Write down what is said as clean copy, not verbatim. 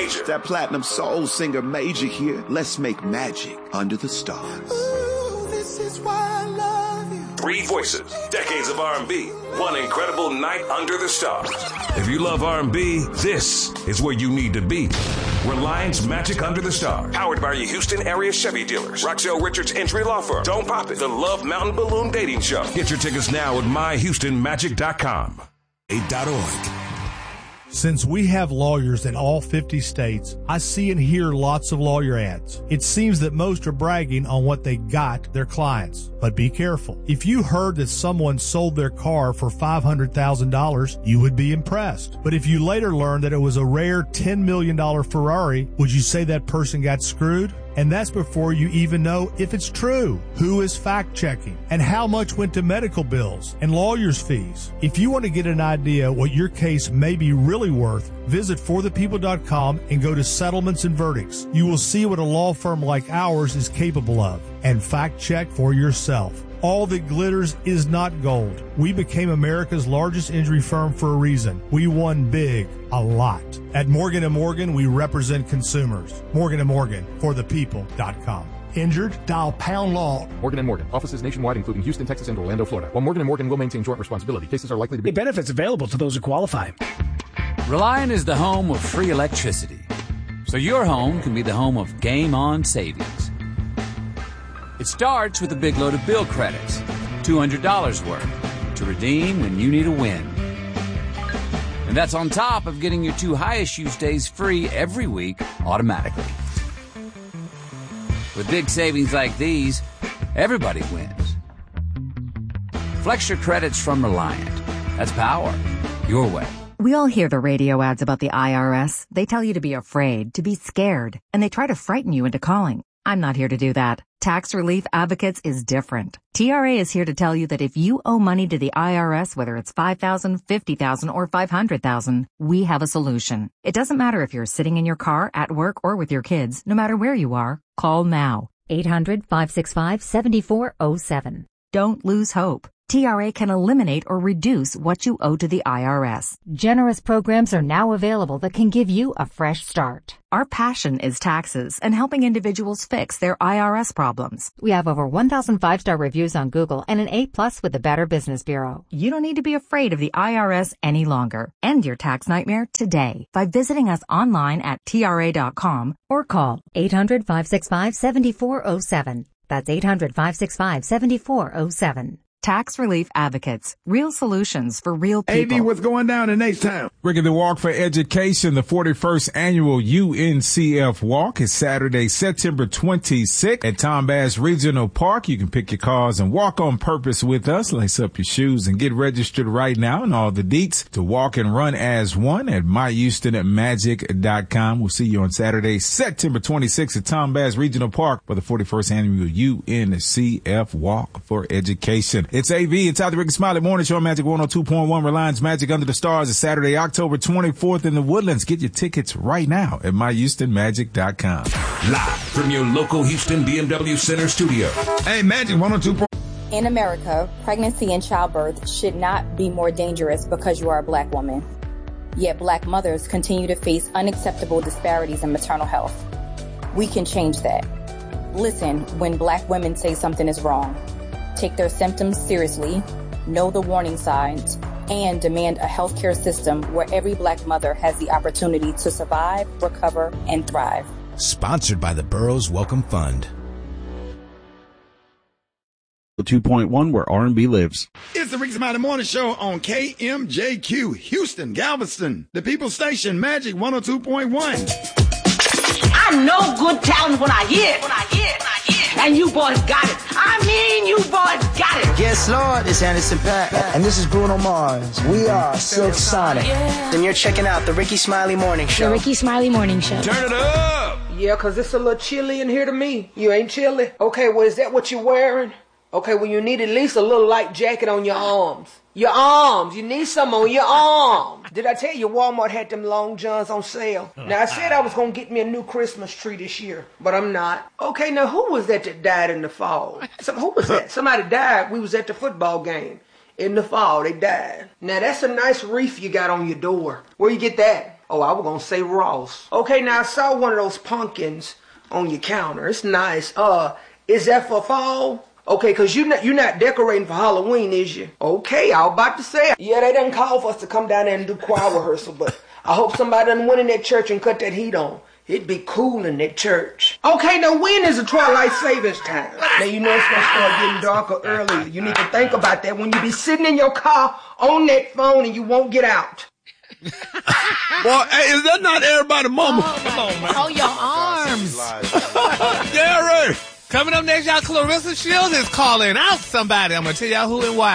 Major. That platinum soul singer Major here. Let's make magic under the stars. Ooh, this is why I love you. 3 voices, decades of R&B, one incredible night under the stars. If you love R&B, this is where you need to be. Reliance Magic Under the Stars, powered by your Houston area Chevy dealers. Roxelle Richards Injury Law Firm. Don't Pop It, the Love Mountain Balloon Dating Show. Get your tickets now at myhoustonmagic.com. .org. Since we have lawyers in all 50 states, I see and hear lots of lawyer ads. It seems that most are bragging on what they got their clients. But be careful. If you heard that someone sold their car for $500,000, you would be impressed. But if you later learned that it was a rare $10 million Ferrari, would you say that person got screwed? And that's before you even know if it's true. Who is fact-checking? And how much went to medical bills and lawyers' fees? If you want to get an idea what your case may be really worth, visit forthepeople.com and go to settlements and verdicts. You will see what a law firm like ours is capable of. And fact-check for yourself. All that glitters is not gold. We became America's largest injury firm for a reason. We won big, a lot. At Morgan & Morgan, we represent consumers. Morgan & Morgan, forthepeople.com. Injured? Dial pound law. Morgan & Morgan. Offices nationwide, including Houston, Texas, and Orlando, Florida. While Morgan & Morgan will maintain joint responsibility, cases are likely to be... Benefits available to those who qualify. Reliant is the home of free electricity. So your home can be the home of Game On savings. It starts with a big load of bill credits, $200 worth, to redeem when you need a win. And that's on top of getting your 2 highest use days free every week automatically. With big savings like these, everybody wins. Flex your credits from Reliant. That's power your way. We all hear the radio ads about the IRS. They tell you to be afraid, to be scared, and they try to frighten you into calling. I'm not here to do that. Tax Relief Advocates is different. TRA is here to tell you that if you owe money to the IRS, whether it's $5,000, $50,000, or $500,000, we have a solution. It doesn't matter if you're sitting in your car, at work, or with your kids. No matter where you are, call now. 800-565-7407. Don't lose hope. TRA can eliminate or reduce what you owe to the IRS. Generous programs are now available that can give you a fresh start. Our passion is taxes and helping individuals fix their IRS problems. We have over 1,000 5-star reviews on Google and an A+ with the Better Business Bureau. You don't need to be afraid of the IRS any longer. End your tax nightmare today by visiting us online at TRA.com or call 800-565-7407. That's 800-565-7407. Tax Relief Advocates. Real solutions for real people. AD, what's going down in H-Town? Ricky the Walk for Education, the 41st annual UNCF Walk is Saturday, September 26th at Tom Bass Regional Park. You can pick your cars and walk on purpose with us. Lace up your shoes and get registered right now. And all the deets to walk and run as one at myhoustonmagic.com. We'll see you on Saturday, September 26th at Tom Bass Regional Park for the 41st annual UNCF Walk for Education. It's AV. It's out the Ricky Smiley Morning Show, Magic 102.1, Reliance Magic Under the Stars. It's Saturday, October 24th in the Woodlands. Get your tickets right now at myhoustonmagic.com. Live from your local Houston BMW Center studio. Hey, Magic 102. In America, pregnancy and childbirth should not be more dangerous because you are a black woman. Yet black mothers continue to face unacceptable disparities in maternal health. We can change that. Listen when black women say something is wrong. Take their symptoms seriously, know the warning signs, and demand a healthcare system where every black mother has the opportunity to survive, recover, and thrive. Sponsored by the Burroughs Welcome Fund. 2.1, where R&B lives. It's the Ricky Smiley Morning Show on KMJQ, Houston, Galveston, the People Station, Magic 102.1. I know good talent when I hear it. And you boys got it. I mean, you boys got it. Yes, Lord, it's Anderson .Paak. And this is Bruno Mars. We are Silk Sonic. Yeah. And you're checking out the Ricky Smiley Morning Show. The Ricky Smiley Morning Show. Turn it up. Yeah, because it's a little chilly in here to me. You ain't chilly? Okay, well, is that what you're wearing? Okay, well, you need at least a little light jacket on your arms. Your arms. You need some on your arms. Did I tell you Walmart had them long johns on sale? Now, I said I was going to get me a new Christmas tree this year, but I'm not. Okay, now, who was that died in the fall? Who was that? Somebody died. We was at the football game. In the fall, they died. Now, that's a nice wreath you got on your door. Where you get that? Oh, I was gonna say Ross. Okay, now I saw one of those pumpkins on your counter. It's nice. Is that for fall? Okay, cause you're not decorating for Halloween, is you? Okay, I was about to say. Yeah, they didn't call for us to come down there and do choir rehearsal, but I hope somebody done went in that church and cut that heat on. It'd be cool in that church. Okay, now when is the twilight savings time? Now you know it's gonna start getting darker early. You need to think about that when you be sitting in your car on that phone and you won't get out. Boy, hey, is that not everybody mama? Come on, man. Hold your arms. Gary! Coming up next, y'all, Clarissa Shields is calling out somebody. I'm going to tell y'all who and why.